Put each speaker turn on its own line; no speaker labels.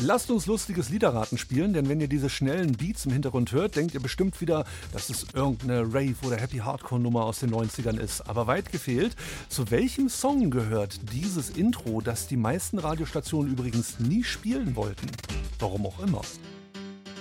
Lasst uns lustiges Liederraten spielen, denn wenn ihr diese schnellen Beats im Hintergrund hört, denkt ihr bestimmt wieder, dass es irgendeine Rave- oder Happy-Hardcore-Nummer aus den 90ern ist. Aber weit gefehlt. Zu welchem Song gehört dieses Intro, das die meisten Radiostationen übrigens nie spielen wollten? Warum auch immer.